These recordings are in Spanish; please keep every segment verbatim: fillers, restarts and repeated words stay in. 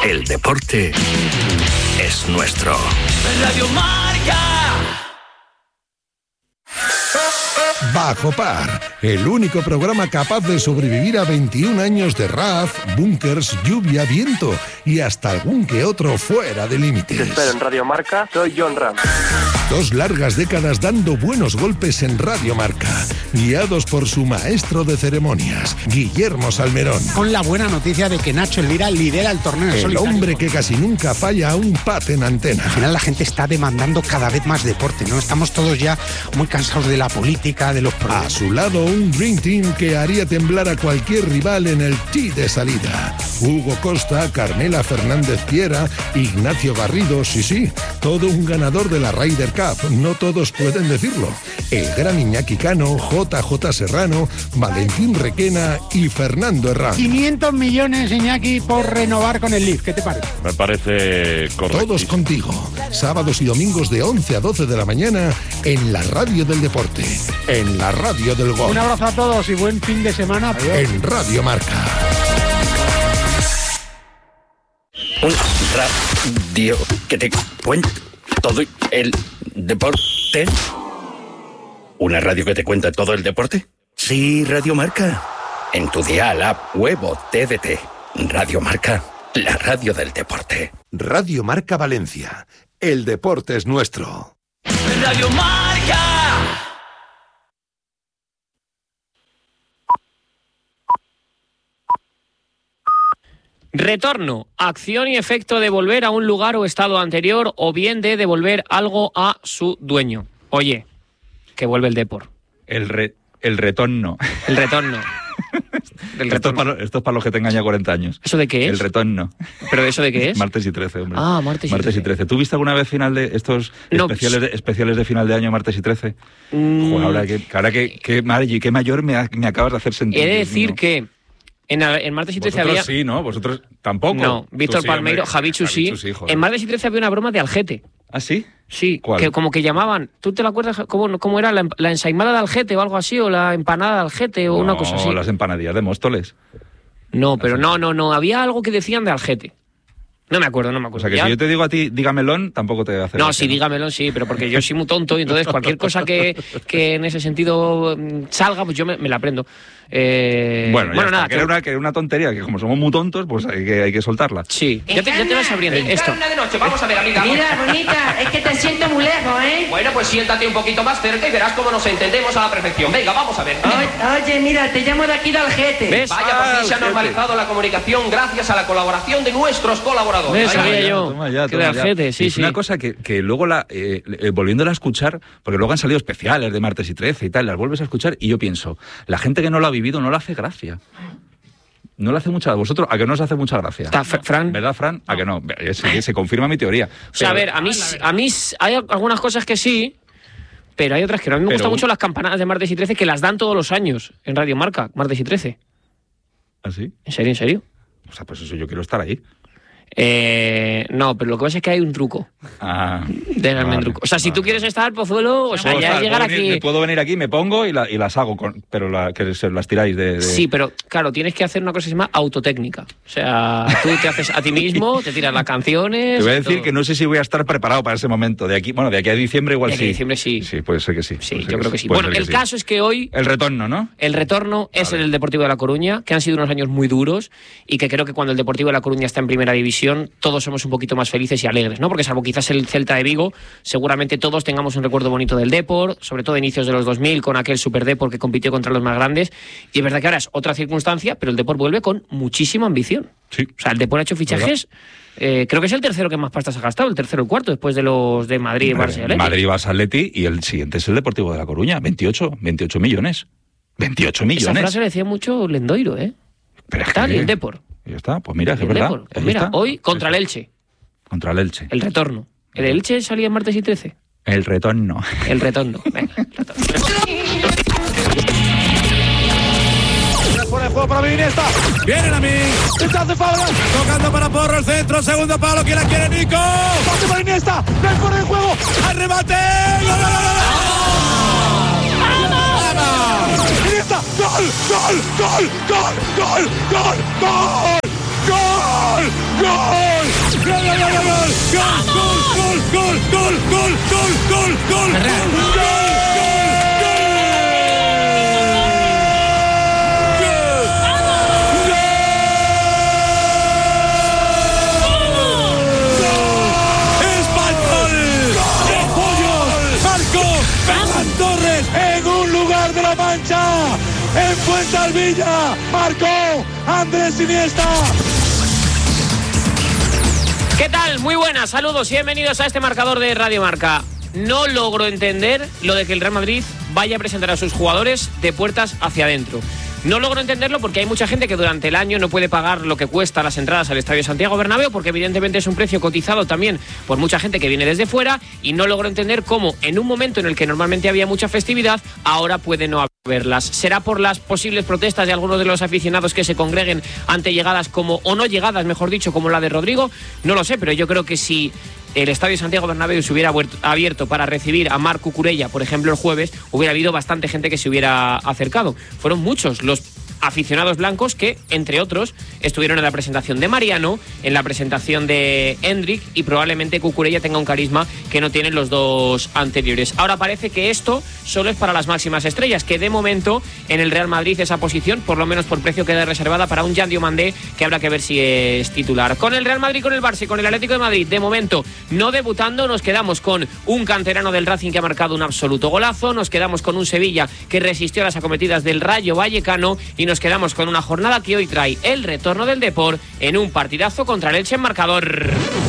El deporte es nuestro. Radio Marca. Bajo Par, el único programa capaz de sobrevivir a veintiún años de R A F, búnkers, lluvia, viento y hasta algún que otro fuera de límites. Te espero en Radio Marca, soy John Ram. Dos largas décadas dando buenos golpes en Radio Marca, guiados por su maestro de ceremonias, Guillermo Salmerón. Con la buena noticia de que Nacho Lira lidera el torneo en El solitario. hombre que casi nunca falla a un pat en antena. Al final la gente está demandando cada vez más deporte, ¿no? Estamos todos ya muy cansados de la política, de los problemas. A su lado, un Dream Team que haría temblar a cualquier rival en el tee de salida. Hugo Costa, Carmela Fernández Piera, Ignacio Garrido, sí, sí, todo un ganador de la Ryder Cup. No todos pueden decirlo. El gran Iñaki Cano, J J Serrano, Valentín Requena y Fernando Herrán. quinientos millones, Iñaki, por renovar con el Leaf. ¿Qué te parece? Me parece correcto. Todos contigo. Sábados y domingos de once a doce de la mañana en la radio del deporte. En la radio del gol. Un abrazo a todos y buen fin de semana. Adiós. En Radio Marca. Un radio que te cuenta todo el deporte. ¿Una radio que te cuenta todo el deporte? Sí, Radio Marca. En tu dial, app, web o T D T. Radio Marca, la radio del deporte. Radio Marca Valencia. El deporte es nuestro. Radio Marca. Retorno, acción y efecto de volver a un lugar o estado anterior o bien de devolver algo a su dueño. Oye, que vuelve el Depor. El, re, el retorno. El retorno. El esto, retorno. es para, esto es para los que tengan ya cuarenta años. ¿Eso de qué es? El retorno. ¿Pero eso de qué es? Martes y trece, hombre. Ah, martes y martes trece. y trece. ¿Tú viste alguna vez final de estos No, especiales, de, especiales de final de año, martes y trece? Mm. Joder, ahora que, ahora que, que, Margie, qué mayor me, ha, me acabas de hacer sentir. He de decir mío. que en, en martes y trece Vosotros había... sí, ¿no? Vosotros tampoco. No, Víctor Tú sí, Palmeiro, hombre. Javi Chusí. Javi Chusí, joder. En martes y trece había una broma de Algete. ¿Ah, sí? Sí, ¿Cuál? que como que llamaban, ¿tú te lo acuerdas cómo, cómo era? La, la ensaimada de Algete o algo así, o la empanada de Algete o No, una cosa así. las empanadillas de Móstoles. No, pero no, no, no, había algo que decían de Algete. No me acuerdo, no me O acuerdo. sea, que Ya- si yo te digo a ti, dígamelón, tampoco te hace No, gracia, sí, dígamelo, sí, pero porque yo soy muy tonto y entonces cualquier cosa que, que en ese sentido mm, salga, pues yo me, me la aprendo. Eh, Bueno, ya está, nada, que, era que- una, que era una tontería, que como somos muy tontos, pues hay que, hay que soltarla. Sí, ya te, ya te vas abriendo esto. de noche, vamos a ver, amiga. Mira, bonita, es que te siento muy lejos, ¿eh? Bueno, pues siéntate un poquito más cerca y verás cómo nos entendemos a la perfección. Venga, vamos a ver. Oye, oye, mira, te llamo de aquí de Algete. ¿Ves? Vaya, por Ah, fin se ha Algete. normalizado la comunicación gracias a la colaboración de nuestros colaboradores. ¿Ves? Ahí Sabía va. yo. Toma ya, que toma de ya. Algete, sí, es sí. una cosa que, que luego, la eh, eh, volviéndola a escuchar, porque luego han salido especiales de martes y trece y tal, las vuelves a escuchar y yo pienso, la gente que no lo ha vivido no le hace gracia. No le hace mucha... ¿Vosotros a que no os hace mucha gracia? Está, Fr- Fran. ¿Verdad, Fran? A que no. Se, se confirma mi teoría. O sea, a Pero- ver, a mí, a mí hay algunas cosas que sí, pero hay otras que no. A mí me Pero- gustan mucho las campanadas de martes y trece que las dan todos los años en Radio Marca, martes y trece. ¿Ah, sí? ¿En serio, en serio? O sea, pues eso, yo quiero estar ahí. Eh, no, pero lo que pasa es que hay un truco. Ah, Déjame vale, un truco. O sea, si vale. tú quieres estar, Pozuelo, o sea, Puedo ya estar, llegar puedo venir- aquí... me puedo venir aquí, me pongo y, la- y las hago, con, pero la, que se las tiráis de... de- Sí, pero claro, tienes que hacer una cosa que se llama autotécnica. O sea, tú te haces a ti mismo, te tiras las canciones... Te voy a y decir todo. que no sé si voy a estar preparado para ese momento. De aquí, bueno, de aquí a diciembre igual De aquí a sí. diciembre sí. Sí, puede ser que sí. Sí, puede ser yo creo que sí. puede Bueno, ser el que sí. caso es que hoy... El retorno, ¿no? El retorno es Vale. en el Deportivo de La Coruña, que han sido unos años muy duros y que creo que cuando el Deportivo de La Coruña está en primera división, todos somos un poquito más felices y alegres, ¿no? Porque salvo quizás el Celta de Vigo, seguramente todos tengamos un recuerdo bonito del Depor, sobre todo a inicios de los dos mil, con aquel Super Depor que compitió contra los más grandes. Y es verdad que ahora es otra circunstancia, pero el Depor vuelve con muchísima ambición. Sí. O sea, el Depor ha hecho fichajes, eh, creo que es el tercero que más pastas ha gastado, el tercero o el cuarto, después de los de Madrid, Barça y Atleti. Madrid, Barça, Atleti y el siguiente es el Deportivo de La Coruña. veintiocho, veintiocho millones. veintiocho Esa millones. frase le decía mucho Lendoiro, ¿eh? Pero es Tal, que- y el Depor. Ya está, pues mira, que es El verdad. Depor. Pues Ahí mira, está. hoy contra el Sí, sí. Elche, Contra el Elche. el retorno. ¿El Elche salía en martes y trece? El retorno. El retorno. Venga, el retorno. Fuera de juego para mí, Iniesta. Vienen a mí. Rechazo Fabra. Tocando para Porro el centro. Segundo palo. ¿Quién la quiere, Nico? Pase para Iniesta. No hay fuera de juego. Al remate. ¡Gol, gol, gol, gol! ¡Vamos! ¡Iniesta! ¡Gol! ¡Gol! ¡Gol! ¡Gol! ¡Gol! ¡Gol! ¡Gol! ¡Gol! ¡Gol! gol, gol, gol, gol, gol, gol, gol, gol, gol, gol, gol, gol. En un lugar de la Mancha, en Fuensalvilla, marcó Andrés Iniesta. ¿Qué tal? Muy buenas, saludos y bienvenidos a este marcador de Radio Marca. No logro entender lo de que el Real Madrid vaya a presentar a sus jugadores de puertas hacia adentro. No logro entenderlo porque hay mucha gente que durante el año no puede pagar lo que cuesta las entradas al Estadio Santiago Bernabéu, porque evidentemente es un precio cotizado también por mucha gente que viene desde fuera, y no logro entender cómo en un momento en el que normalmente había mucha festividad, ahora puede no haberlas. ¿Será por las posibles protestas de algunos de los aficionados que se congreguen ante llegadas como, o no llegadas, mejor dicho, como la de Rodrigo? No lo sé, pero yo creo que si el Estadio Santiago Bernabéu se hubiera abierto para recibir a Marc Cucurella, por ejemplo, el jueves, hubiera habido bastante gente que se hubiera acercado. Fueron muchos los aficionados blancos que, entre otros, estuvieron en la presentación de Mariano, en la presentación de Hendrik, y probablemente Cucurella tenga un carisma que no tienen los dos anteriores. Ahora parece que esto solo es para las máximas estrellas, que de momento en el Real Madrid esa posición, por lo menos por precio, queda reservada para un Jan Diomandé, que habrá que ver si es titular. Con el Real Madrid, con el Barça y con el Atlético de Madrid, de momento no debutando, nos quedamos con un canterano del Racing que ha marcado un absoluto golazo, nos quedamos con un Sevilla que resistió a las acometidas del Rayo Vallecano, y nos quedamos con una jornada que hoy trae el retorno del Depor en un partidazo contra el Elche en marcador.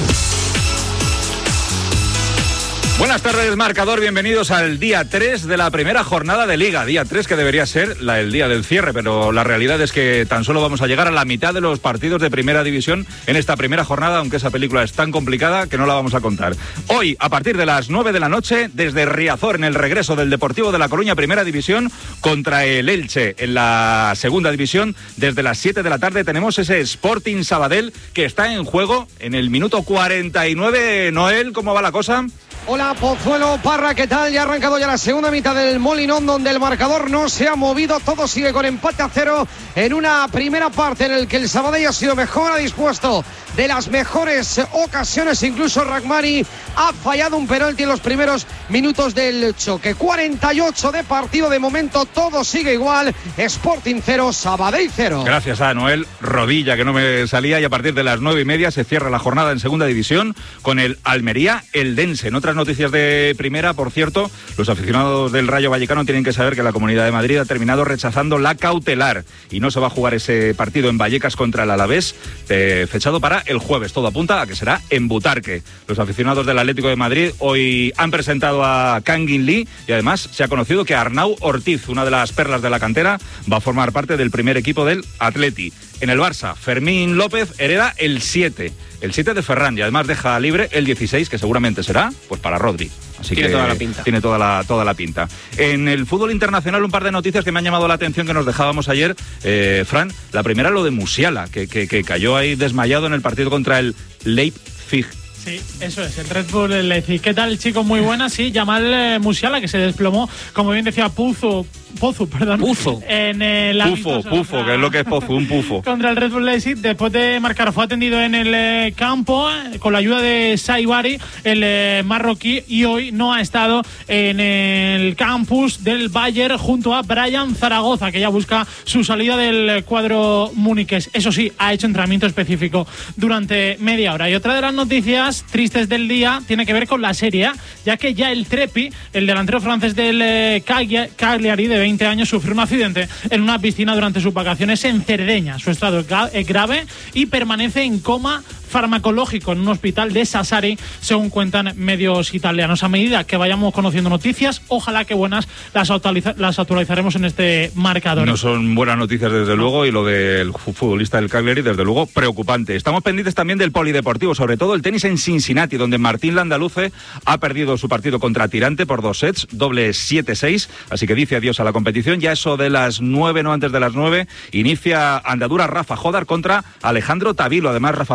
Buenas tardes, marcador, bienvenidos al día tres de la primera jornada de Liga. Día tres que debería ser la, el día del cierre, pero la realidad es que tan solo vamos a llegar a la mitad de los partidos de primera división en esta primera jornada, aunque esa película es tan complicada que no la vamos a contar. Hoy, a partir de las nueve de la noche, desde Riazor, en el regreso del Deportivo de La Coruña, primera división, contra el Elche en la segunda división, desde las siete de la tarde tenemos ese Sporting Sabadell que está en juego en el minuto cuarenta y nueve. Noel, ¿cómo va la cosa? Hola, Pozuelo, Parra, ¿qué tal? Ya ha arrancado ya la segunda mitad del Molinón, donde el marcador no se ha movido, todo sigue con empate a cero en una primera parte en el que el Sabadell ha sido mejor, ha dispuesto de las mejores ocasiones, incluso Rahmani ha fallado un penalti en los primeros minutos del choque. cuarenta y ocho de partido, de momento todo sigue igual, Sporting cero, Sabadell cero. Gracias a Noel Rodilla, que no me salía, y a partir de las nueve y media se cierra la jornada en segunda división con el Almería Eldense. En otras noticias de primera, por cierto, los aficionados del Rayo Vallecano tienen que saber que la Comunidad de Madrid ha terminado rechazando la cautelar y no se va a jugar ese partido en Vallecas contra el Alavés, eh, fechado para el jueves. Todo apunta a que será en Butarque. Los aficionados del Atlético de Madrid hoy han presentado a Kangin Lee y además se ha conocido que Arnau Ortiz, una de las perlas de la cantera, va a formar parte del primer equipo del Atleti. En el Barça, Fermín López hereda el siete, el siete de Ferran, y además deja libre el dieciséis, que seguramente será pues para Rodri. Así tiene que toda la pinta. Tiene toda la, toda la pinta. En el fútbol internacional, un par de noticias que me han llamado la atención que nos dejábamos ayer, eh, Fran. La primera, lo de Musiala, que, que, que cayó ahí desmayado en el partido contra el Leipzig. Sí, eso es, el Red Bull Leipzig. ¿Qué tal, chicos? Muy buenas. Sí, Jamal eh, Musiala, que se desplomó, como bien decía Puzo, Pozu, perdón. Puzo. En el Pufo, Pufo, contra... que es lo que es Pozu, un pufo. Contra el Red Bull Leipzig, después de marcar, fue atendido en el eh, campo eh, con la ayuda de Saibari, el eh, marroquí, y hoy no ha estado en el campus del Bayern junto a Brian Zaragoza, que ya busca su salida del cuadro muniqués. Eso sí, ha hecho entrenamiento específico durante media hora. Y otra de las noticias tristes del día tiene que ver con la Serie A, ya que ya el Trepi, el delantero francés del eh, Cagliari de veinte años, sufrió un accidente en una piscina durante sus vacaciones en Cerdeña. Su estado es grave y permanece en coma farmacológico en un hospital de Sassari, según cuentan medios italianos. A medida que vayamos conociendo noticias, ojalá que buenas, las, actualiza las actualizaremos en este marcador. No son buenas noticias, desde luego, y lo del futbolista del Cagliari, desde luego, preocupante. Estamos pendientes también del polideportivo, sobre todo el tenis en Cincinnati, donde Martín Landaluce ha perdido su partido contra Tirante por dos sets, doble siete seis, así que dice adiós a la competición. Ya eso de las nueve, no antes de las nueve, inicia andadura Rafa Jodar contra Alejandro Tavilo. Además, Rafa Jodar ha sido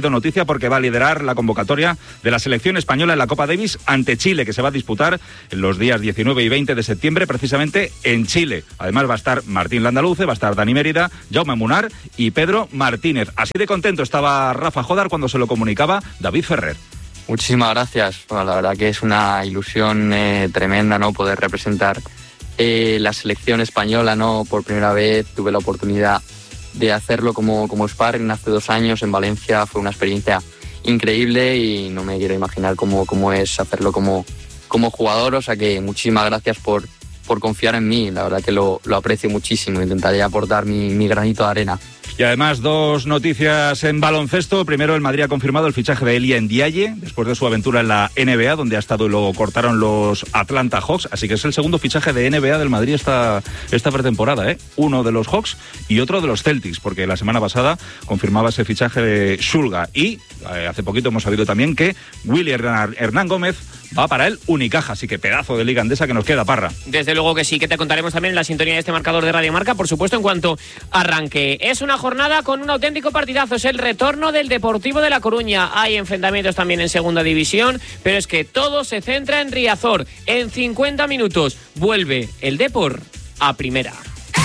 sido noticia porque va a liderar la convocatoria de la selección española en la Copa Davis ante Chile, que se va a disputar en los días diecinueve y veinte de septiembre, precisamente en Chile. Además va a estar Martín Landaluce, va a estar Dani Mérida, Jaume Munar y Pedro Martínez. Así de contento estaba Rafa Jodar cuando se lo comunicaba David Ferrer. Muchísimas gracias. Bueno, la verdad que es una ilusión eh, tremenda, ¿no? Poder representar eh, la selección española, ¿no? Por primera vez tuve la oportunidad de hacerlo como, como sparring hace dos años en Valencia. Fue una experiencia increíble y no me quiero imaginar cómo, cómo es hacerlo como, como jugador. O sea que muchísimas gracias por, por confiar en mí. La verdad que lo, lo aprecio muchísimo. Intentaré aportar mi, mi granito de arena. Y además dos noticias en baloncesto. Primero, el Madrid ha confirmado el fichaje de Elia Ndiaye después de su aventura en la N B A, donde ha estado y lo cortaron los Atlanta Hawks. Así que es el segundo fichaje de N B A del Madrid esta, esta pretemporada, ¿eh? Uno de los Hawks y otro de los Celtics, porque la semana pasada confirmaba ese fichaje de Shulga. Y eh, hace poquito hemos sabido también que Willy Hernán, Hernán Gómez va para el Unicaja. Así que pedazo de liga andesa que nos queda, Parra. Desde luego que sí, que te contaremos también en la sintonía de este marcador de Radio Marca, por supuesto, en cuanto arranque. Es una jornada con un auténtico partidazo, es el retorno del Deportivo de La Coruña. Hay enfrentamientos también en segunda división, pero es que todo se centra en Riazor. En cincuenta minutos vuelve el Depor a primera.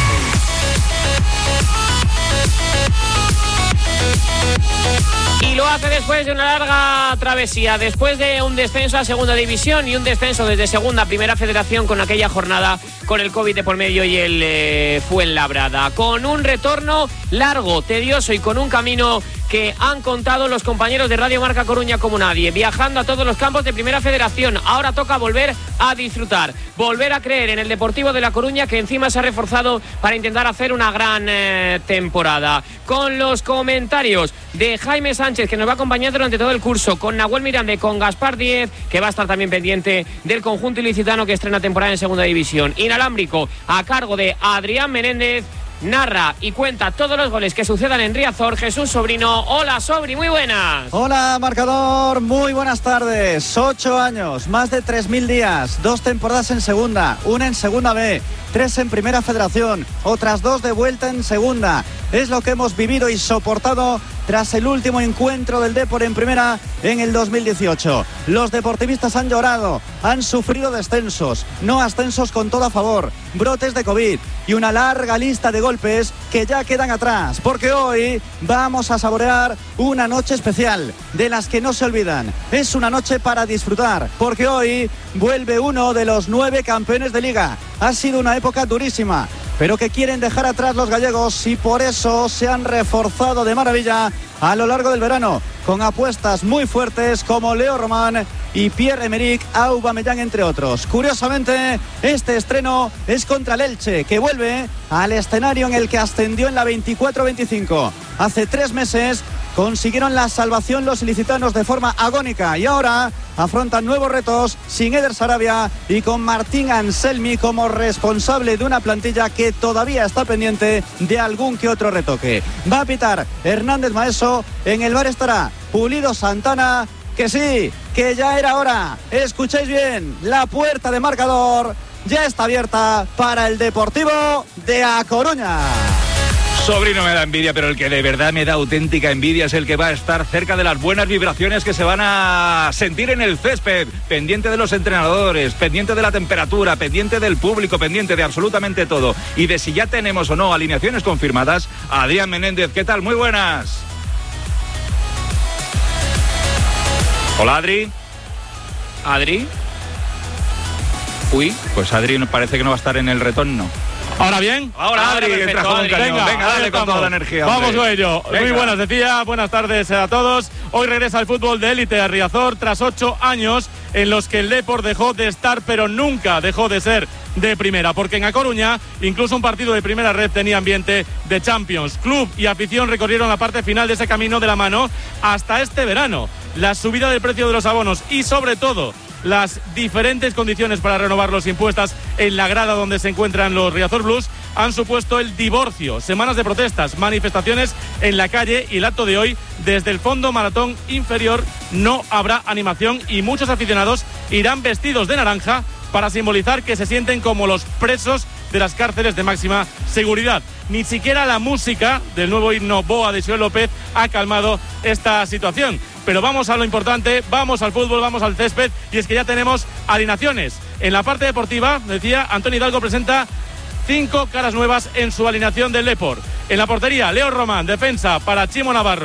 Y lo hace después de una larga travesía, después de un descenso a segunda división y un descenso desde segunda a primera federación con aquella jornada con el COVID de por medio y el eh, Fuenlabrada. Con un retorno largo, tedioso y con un camino que han contado los compañeros de Radio Marca Coruña como nadie, viajando a todos los campos de primera federación. Ahora toca volver a disfrutar, volver a creer en el Deportivo de La Coruña, que encima se ha reforzado para intentar hacer una gran eh, temporada. Con los comentarios de Jaime Sánchez, que nos va a acompañar durante todo el curso, con Nahuel Miranda y con Gaspar Díez, que va a estar también pendiente del conjunto ilicitano que estrena temporada en segunda división. Inalámbrico, a cargo de Adrián Menéndez, narra y cuenta todos los goles que sucedan en Riazor Jesús Sobrino. Hola, Sobri, muy buenas. Hola, marcador, muy buenas tardes. Ocho años, más de tres mil días, dos temporadas en segunda, una en segunda B, tres en primera federación, otras dos de vuelta en segunda. Es lo que hemos vivido y soportado tras el último encuentro del Depor en primera en el dos mil dieciocho. Los deportivistas han llorado, han sufrido descensos, no ascensos con todo a favor, brotes de COVID y una larga lista de golpes que ya quedan atrás, porque hoy vamos a saborear una noche especial, de las que no se olvidan. Es una noche para disfrutar, porque hoy vuelve uno de los nueve campeones de liga. Ha sido una época durísima, pero que quieren dejar atrás los gallegos, y por eso se han reforzado de maravilla a lo largo del verano, con apuestas muy fuertes como Leo Román y Pierre-Emerick Aubameyang, entre otros. Curiosamente, este estreno es contra el Elche, que vuelve al escenario en el que ascendió en la veinticuatro veinticinco. Hace tres meses consiguieron la salvación los ilicitanos de forma agónica, y ahora afrontan nuevos retos sin Eder Sarabia y con Martín Anselmi como responsable de una plantilla que todavía está pendiente de algún que otro retoque. Va a pitar Hernández Maeso, en el bar estará Pulido Santana. Que sí, que ya era hora. Escuchéis bien, la puerta de marcador ya está abierta para el Deportivo de A Coruña. Sobrino, me da envidia, pero el que de verdad me da auténtica envidia es el que va a estar cerca de las buenas vibraciones que se van a sentir en el césped, pendiente de los entrenadores, pendiente de la temperatura, pendiente del público, pendiente de absolutamente todo, y de si ya tenemos o no alineaciones confirmadas. Adrián Menéndez, ¿qué tal? Muy buenas. Hola, Adri. Adri. Uy. Pues Adri parece que no va a estar en el retorno. ¿Ahora bien? Ahora, Adri, perfecto, trajo un Adri. cañón. Venga, Venga, dale con toda la energía. Vamos hombre. con ello. Venga. Muy buenas, decía. Buenas tardes a todos. Hoy regresa el fútbol de élite a Riazor tras ocho años en los que el Depor dejó de estar, pero nunca dejó de ser de primera, porque en A Coruña incluso un partido de primera red tenía ambiente de Champions. Club y afición recorrieron la parte final de ese camino de la mano hasta este verano. La subida del precio de los abonos y, sobre todo, las diferentes condiciones para renovar los impuestos en la grada donde se encuentran los Riazor Blues han supuesto el divorcio. Semanas de protestas, manifestaciones en la calle, y el acto de hoy, desde el fondo maratón inferior, no habrá animación y muchos aficionados irán vestidos de naranja para simbolizar que se sienten como los presos de las cárceles de máxima seguridad. Ni siquiera la música del nuevo himno Boa de Joel López ha calmado esta situación. Pero vamos a lo importante, vamos al fútbol, vamos al césped, y es que ya tenemos alineaciones. En la parte deportiva, decía, Antonio Hidalgo presenta cinco caras nuevas en su alineación del Depor. En la portería, Leo Román, defensa para Chimo Navarro.